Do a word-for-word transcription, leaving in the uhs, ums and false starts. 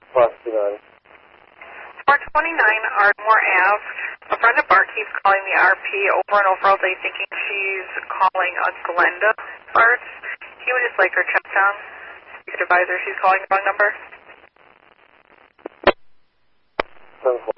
Plus two nine. four twenty-nine Ardmore Avenue. A friend of Bart keeps calling the R P over and over all day thinking she's calling a Glenda parts. He would just like her checked on. You could advise her she's calling the wrong number. seven four.